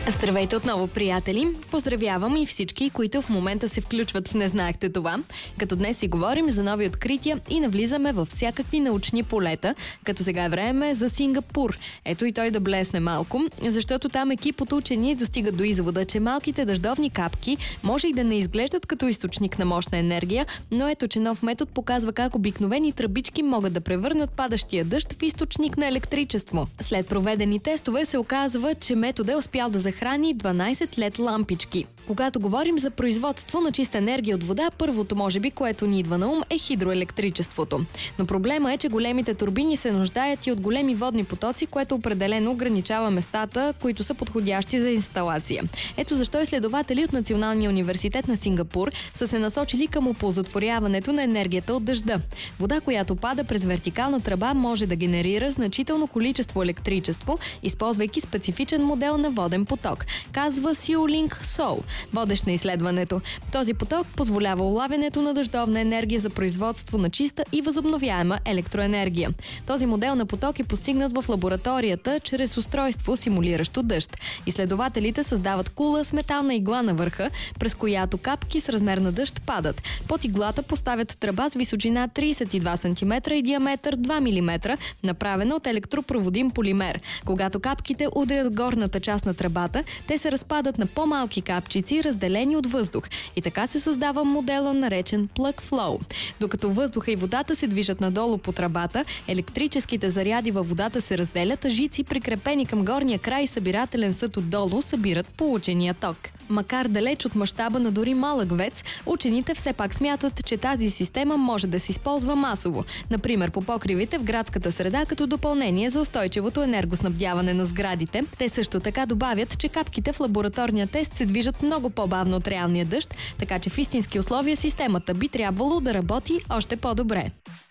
Здравейте отново, приятели! Поздравявам и всички, които в момента се включват в Не знаехте това, като днес си говорим за нови открития и навлизаме във всякакви научни полета, като сега е време за Сингапур. Ето и той да блесне малко, защото там екип от учени достигат до извода, че малките дъждовни капки може и да не изглеждат като източник на мощна енергия, но ето, че нов метод показва как обикновени тръбички могат да превърнат падащия дъжд в източник на електричество. След проведени тестове се оказва, че методът е успял да захрани 12 LED лампички. Когато говорим за производство на чиста енергия от вода, първото може би, което ни идва на ум, е хидроелектричеството. Но проблема е, че големите турбини се нуждаят и от големи водни потоци, което определено ограничава местата, които са подходящи за инсталация. Ето защо изследователи от Националния университет на Сингапур са се насочили към оползотворяването на енергията от дъжда. Вода, която пада през вертикална тръба, може да генерира значително количество електричество, използвайки специфичен модел на воден поток, казва Сюлинг Соу, водещ на изследването. Този поток позволява улавянето на дъждовна енергия за производство на чиста и възобновяема електроенергия. Този модел на поток е постигнат в лабораторията чрез устройство, симулиращо дъжд. Изследователите създават кула с метална игла на върха, през която капки с размер на дъжд падат. Под иглата поставят тръба с височина 32 см и диаметър 2 мм, направена от електропроводим полимер. Когато капките удрят горната част на тръбата, те се разпадат на по-малки капчици, разделени от въздух. И така се създава модела, наречен Plug Flow. Докато въздуха и водата се движат надолу по тръбата, електрическите заряди във водата се разделят, а жици, прикрепени към горния край събирателен съд отдолу, събират получения ток. Макар далеч от мащаба на дори малък ВЕЦ, учените все пак смятат, че тази система може да се използва масово. Например, по покривите в градската среда като допълнение за устойчивото енергоснабдяване на сградите. Те също така добавят, че капките в лабораторния тест се движат много по-бавно от реалния дъжд, така че в истински условия системата би трябвало да работи още по-добре.